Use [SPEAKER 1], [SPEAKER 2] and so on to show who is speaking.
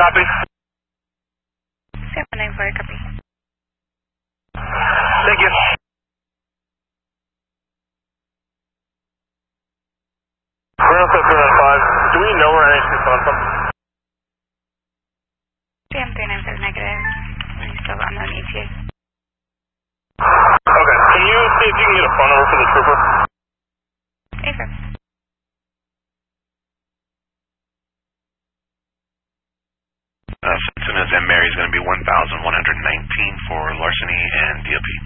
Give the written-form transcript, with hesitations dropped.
[SPEAKER 1] copy.
[SPEAKER 2] 794, copy.
[SPEAKER 1] Thank you. Ground 795, do we know where anything's coming from?
[SPEAKER 2] GM 395 negative. We still got no ETA.
[SPEAKER 1] Okay, can you see if you can get a phone number for the trooper?
[SPEAKER 2] AFib.
[SPEAKER 3] As soon as Mary's going to be 1,119 for larceny and DLP.